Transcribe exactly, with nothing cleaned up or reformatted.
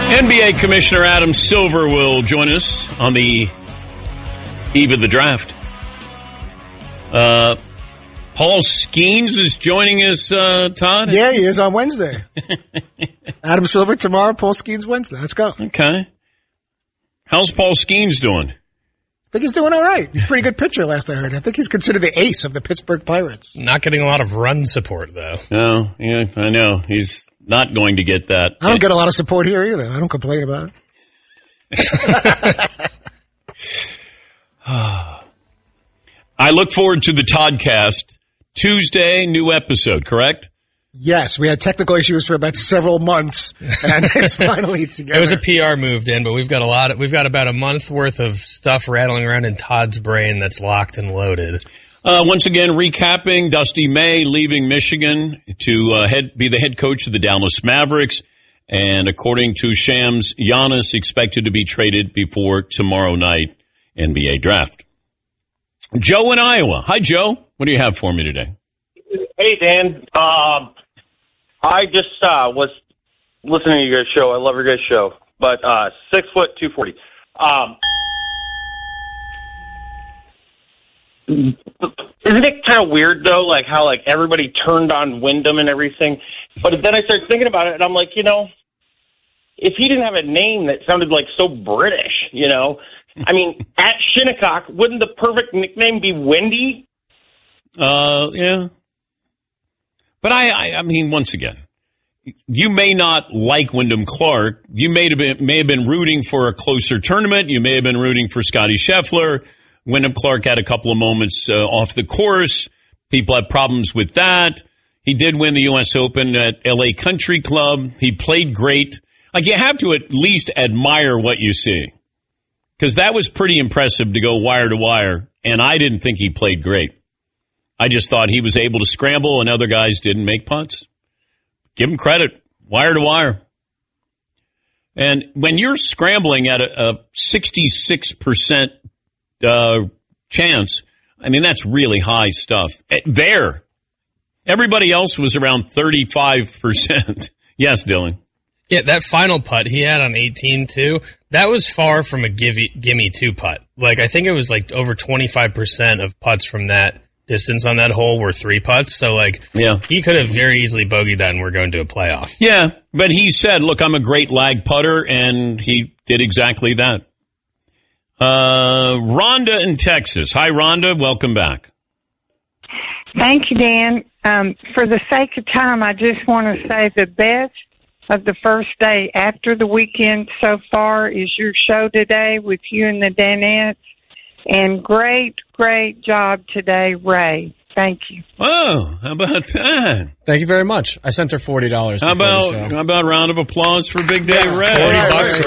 N B A Commissioner Adam Silver will join us on the eve of the draft. Uh, Paul Skeens is joining us, uh, Todd? Yeah, he is on Wednesday. Adam Silver tomorrow, Paul Skeens Wednesday. Let's go. Okay. How's Paul Skeens doing? I think he's doing all right. He's a pretty good pitcher last I heard. I think he's considered the ace of the Pittsburgh Pirates. Not getting a lot of run support, though. No, yeah, I know. He's not going to get that. I don't get a lot of support here either. I don't complain about it. I look forward to the Toddcast. Tuesday, new episode, correct? Yes, we had technical issues for about several months, and it's finally together. It was a P R move, Dan, but we've got a lot. Of, we've got about a month worth of stuff rattling around in Todd's brain that's locked and loaded. Uh, once again, recapping, Dusty May leaving Michigan to uh, head, be the head coach of the Dallas Mavericks, and according to Shams, Giannis expected to be traded before tomorrow night N B A draft. Joe in Iowa. Hi, Joe. What do you have for me today? Hey, Dan. Um, I just uh, was listening to your guys' show. I love your guys' show. But uh, six foot, two forty. Um, isn't it kind of weird though, like how like everybody turned on Wyndham and everything? But then I started thinking about it, and I'm like, you know, if he didn't have a name that sounded like so British, you know, I mean, at Shinnecock, wouldn't the perfect nickname be Wendy? Uh, yeah. But I, I, I mean, once again, you may not like Wyndham Clark. You may have been, may have been rooting for a closer tournament. You may have been rooting for Scotty Scheffler. Wyndham Clark had a couple of moments uh, off the course. People have problems with that. He did win the U S Open at L A Country Club. He played great. Like, you have to at least admire what you see, because that was pretty impressive to go wire to wire, and I didn't think he played great. I just thought he was able to scramble and other guys didn't make putts. Give him credit. Wire to wire. And when you're scrambling at a, a sixty-six percent uh, chance, I mean, that's really high stuff. There. Everybody else was around thirty-five percent. Yes, Dylan. Yeah, that final putt he had on eighteen, too, that was far from a give gimme two putt. Like, I think it was like over twenty-five percent of putts from that distance on that hole were three putts. So, like, yeah, he could have very easily bogeyed that and we're going to a playoff. Yeah, but he said, look, I'm a great lag putter, and he did exactly that. Uh, Rhonda in Texas. Hi, Rhonda. Welcome back. Thank you, Dan. Um, for the sake of time, I just want to say the best of the first day after the weekend so far is your show today with you and the Danettes. And great, great job today, Ray. Thank you. Oh, how about that? Thank you very much. I sent her forty dollars. How about, how about a round of applause for Big Day Ray? forty bucks